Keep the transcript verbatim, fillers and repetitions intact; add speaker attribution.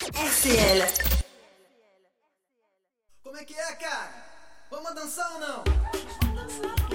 Speaker 1: R C L.
Speaker 2: Como é que é, cara? Vamos dançar ou não? Vamos dançar.